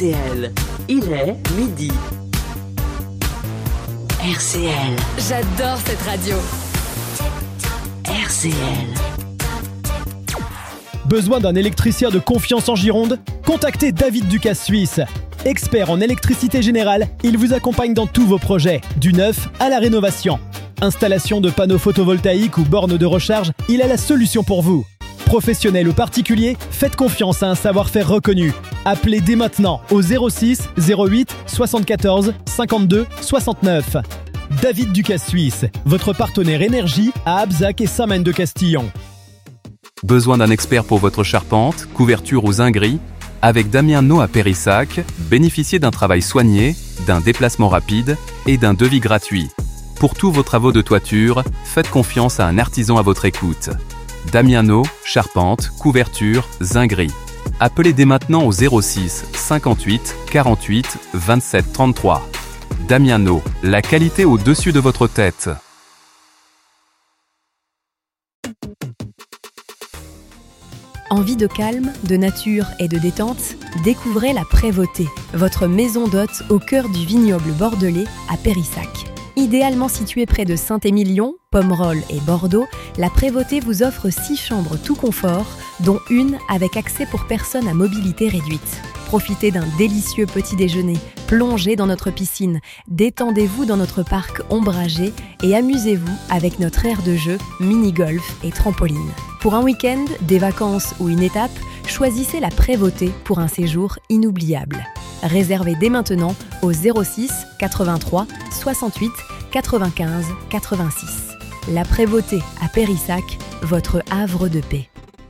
RCL, il est midi. RCL. J'adore cette radio. RCL. Besoin d'un électricien de confiance en Gironde? Contactez David Ducasse Suisse. Expert en électricité générale, il vous accompagne dans tous vos projets, du neuf à la rénovation. Installation de panneaux photovoltaïques ou bornes de recharge, il a la solution pour vous. Professionnel ou particulier, faites confiance à un savoir-faire reconnu. Appelez dès maintenant au 06 08 74 52 69. David Ducasse Suisse, votre partenaire énergie à Abzac et Saint-Maine-de-Castillon. Besoin d'un expert pour votre charpente, couverture ou zinguerie? Avec Damien No à Périssac, bénéficiez d'un travail soigné, d'un déplacement rapide et d'un devis gratuit. Pour tous vos travaux de toiture, faites confiance à un artisan à votre écoute. Damien No, charpente, couverture, zinguerie. Appelez dès maintenant au 06 58 48 27 33. Damien No, la qualité au-dessus de votre tête. Envie de calme, de nature et de détente? Découvrez la Prévôté, votre maison d'hôte au cœur du vignoble bordelais à Périssac. Idéalement située près de Saint-Émilion, Pomerol et Bordeaux, la Prévôté vous offre 6 chambres tout confort, dont une avec accès pour personnes à mobilité réduite. Profitez d'un délicieux petit déjeuner, plongez dans notre piscine, détendez-vous dans notre parc ombragé et amusez-vous avec notre aire de jeu, mini-golf et trampoline. Pour un week-end, des vacances ou une étape, choisissez la Prévôté pour un séjour inoubliable. Réservez dès maintenant au 06 83 68 95 86. La Prévôté à Périssac, votre havre de paix.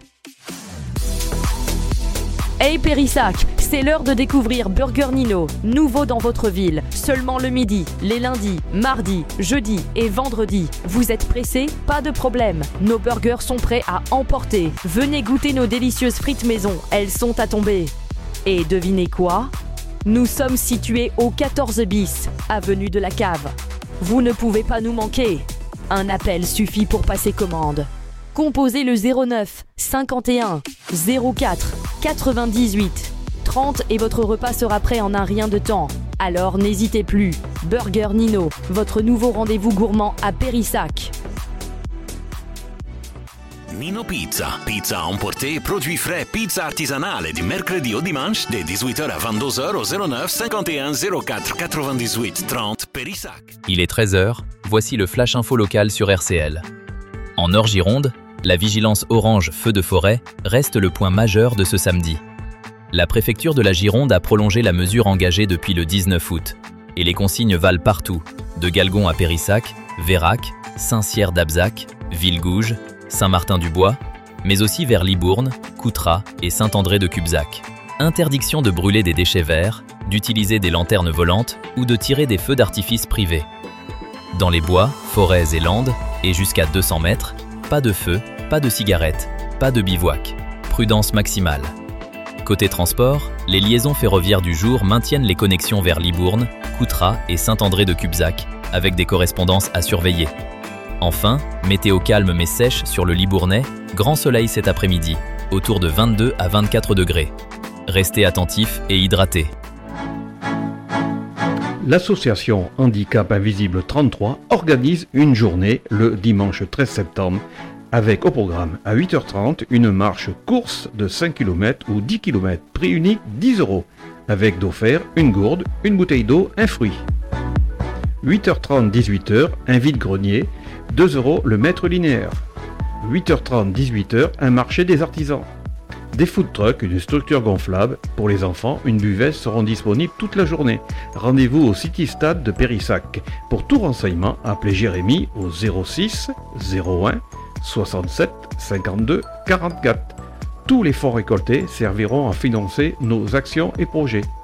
Hey Périssac, c'est l'heure de découvrir Burger Nino, nouveau dans votre ville, seulement le midi, les lundis, mardis, jeudis et vendredis. Vous êtes pressés? Pas de problème, nos burgers sont prêts à emporter. Venez goûter nos délicieuses frites maison, elles sont à tomber. Et devinez quoi? Nous sommes situés au 14 bis, avenue de la Cave. Vous ne pouvez pas nous manquer. Un appel suffit pour passer commande. Composez le 09 51 04 98 30 et votre repas sera prêt en un rien de temps. Alors n'hésitez plus. Burger Nino, votre nouveau rendez-vous gourmand à Périssac. Nino Pizza. Pizza à emporter, produits frais, pizza artisanale du mercredi au dimanche de 18h à 22h au 09 51 04 98 30 Périssac. Il est 13h, voici le Flash Info local sur RCL. En Nord-Gironde, la vigilance orange feu de forêt reste le point majeur de ce samedi. La préfecture de la Gironde a prolongé la mesure engagée depuis le 19 août. Et les consignes valent partout, de Galgon à Périssac, Vérac, Saint-Cyr d'Abzac, Villegouge, Saint-Martin-du-Bois, mais aussi vers Libourne, Coutras et Saint-André de Cubzac. Interdiction de brûler des déchets verts, d'utiliser des lanternes volantes ou de tirer des feux d'artifice privés. Dans les bois, forêts et landes, et jusqu'à 200 mètres, pas de feu, pas de cigarettes, pas de bivouac. Prudence maximale. Côté transport, les liaisons ferroviaires du jour maintiennent les connexions vers Libourne, Coutras et Saint-André de Cubzac, avec des correspondances à surveiller. Enfin, météo calme mais sèche sur le Libournais, grand soleil cet après-midi, autour de 22 à 24 degrés. Restez attentifs et hydratés. L'association Handicap Invisible 33 organise une journée le dimanche 13 septembre avec au programme à 8h30 une marche course de 5 km ou 10 km, prix unique 10 €, avec d'offert une gourde, une bouteille d'eau, un fruit. 8h30 18h, un vide-grenier, 2 € le mètre linéaire. 8h30 18h, un marché des artisans. Des food trucks, une structure gonflable. Pour les enfants, une buvette seront disponibles toute la journée. Rendez-vous au City Stade de Périssac. Pour tout renseignement, appelez Jérémy au 06 01 67 52 44. Tous les fonds récoltés serviront à financer nos actions et projets.